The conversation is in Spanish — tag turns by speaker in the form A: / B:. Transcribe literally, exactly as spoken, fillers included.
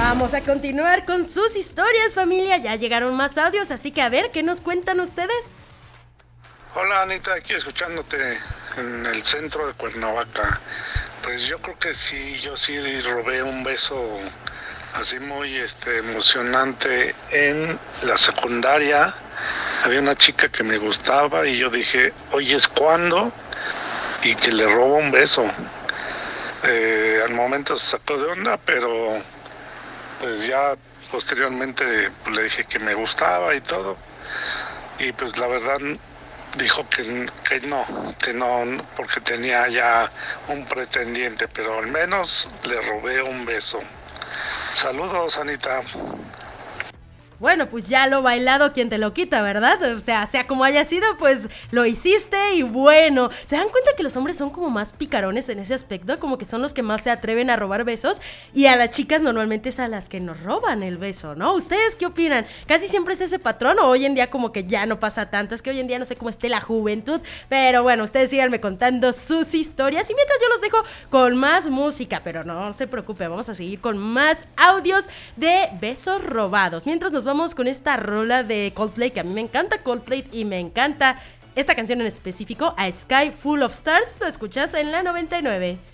A: Vamos a continuar con sus historias, familia. Ya llegaron más audios, así que a ver, ¿qué nos cuentan ustedes?
B: Hola Anita, aquí escuchándote en el centro de Cuernavaca. Pues yo creo que sí, yo sí robé un beso así muy este, emocionante en la secundaria. Había una chica que me gustaba y yo dije, oye, ¿es cuándo? Y que le robo un beso. Eh, al momento se sacó de onda, pero pues ya posteriormente pues, le dije que me gustaba y todo. Y pues la verdad dijo que, que no, que no, porque tenía ya un pretendiente, pero al menos le robé un beso. Saludos, Anita.
A: Bueno, pues ya lo bailado, quien te lo quita, ¿verdad? O sea, sea como haya sido, pues lo hiciste y bueno. ¿Se dan cuenta que los hombres son como más picarones en ese aspecto? Como que son los que más se atreven a robar besos y a las chicas normalmente es a las que nos roban el beso, ¿no? ¿Ustedes qué opinan? ¿Casi siempre es ese patrón o hoy en día como que ya no pasa tanto? Es que hoy en día no sé cómo esté la juventud, pero bueno, ustedes síganme contando sus historias y mientras yo los dejo con más música, pero no se preocupe, vamos a seguir con más audios de besos robados. Mientras nos vamos con esta rola de Coldplay, que a mí me encanta Coldplay y me encanta esta canción en específico, A Sky Full of Stars. Lo escuchas en la noventa y nueve.